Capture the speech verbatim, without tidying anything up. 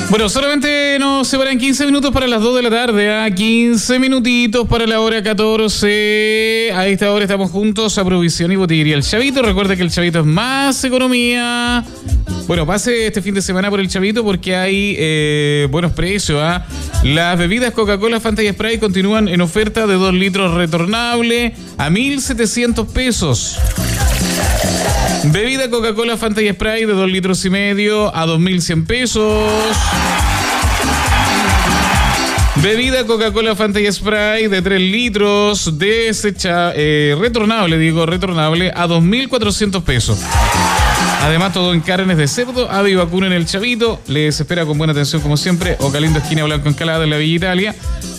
Bueno, solamente nos separan quince minutos para las dos de la tarde, a ¿eh? quince minutitos para la hora catorce. A esta hora estamos juntos a Provisión y Botillería El Chavito. Recuerde que El Chavito es más economía. Bueno, pase este fin de semana por El Chavito porque hay eh, buenos precios. ¿eh? Las bebidas Coca-Cola, Fanta y Sprite continúan en oferta de dos litros retornable a mil setecientos pesos. Bebida Coca-Cola, Fanta y Sprite de dos litros y medio a dos mil cien pesos. Bebida Coca-Cola, Fanta y Sprite de tres litros desecha, eh, retornable, digo, retornable a dos mil cuatrocientos pesos. Además, todo en carnes de cerdo, ave y vacuno en El Chavito. Les espera con buena atención como siempre. Ocalindo, esquina Blanco Encalada en la Villa Italia.